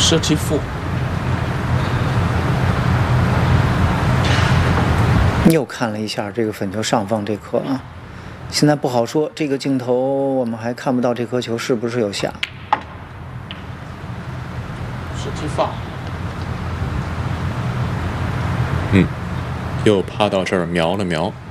射击负。 又看了一下这个粉球上方这颗啊，现在不好说，这个镜头我们还看不到这颗球是不是有下。 射击发。 又趴到这儿瞄了瞄。